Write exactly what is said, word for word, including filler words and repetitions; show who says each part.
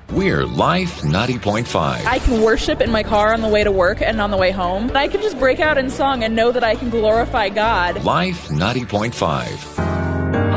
Speaker 1: We're Life ninety point five.
Speaker 2: I can worship in my car on the way to work and on the way home. I can just break out in song and know that I can glorify God.
Speaker 1: Life ninety point five.